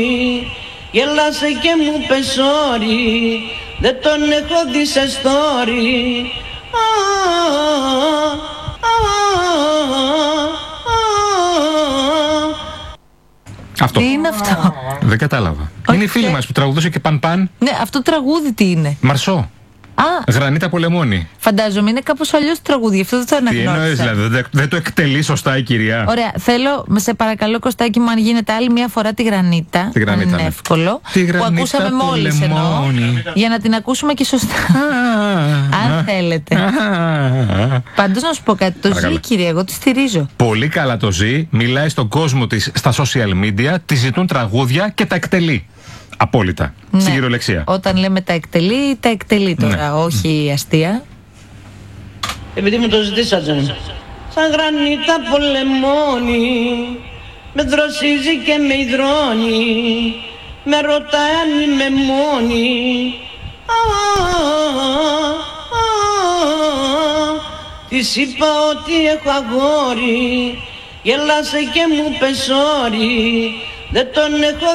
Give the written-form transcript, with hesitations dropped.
Γέλασε και μου πες sorry, δεν τον έχω δει σε story. Αυτό. Τι είναι αυτό? Δεν κατάλαβα. Είναι η φίλη μας που τραγουδούσε και παν. Ναι, αυτό το τραγούδι τι είναι? Μαρσό. Γρανίτα από λεμόνι. Φαντάζομαι είναι κάπως αλλιώς το τραγούδι, αυτό δεν το αναγνώρισα. Τι εννοείς, δηλαδή, δεν το εκτελεί σωστά η κυρία. Ωραία, θέλω, σε παρακαλώ Κωστάκη μου, αν γίνεται άλλη μια φορά τη Γρανίτα. Τη Γρανίτα, είναι ναι. εύκολο. Τη που Γρανίτα ακούσαμε από μόλις εννοώ, για να την ακούσουμε και σωστά. Αν θέλετε. Πάντως να σου πω κάτι, το ζει κυρία, εγώ τη στηρίζω. Πολύ καλά το ζει, μιλάει στον κόσμο της στα social media, τη ζητούν τραγούδια και τα εκτελεί. Απόλυτα. Ναι. Στην κυριολεξία. Όταν λέμε τα εκτελεί τώρα, όχι αστεία. Επειδή μου το ζητήσατε. Σαν γρανίτα από λεμόνι, με δροσίζει και με υδρώνει, με ρωτάει αν είμαι μόνη. Της είπα ότι έχω αγόρι, γέλασε και μου πες sorry, δεν τον έχω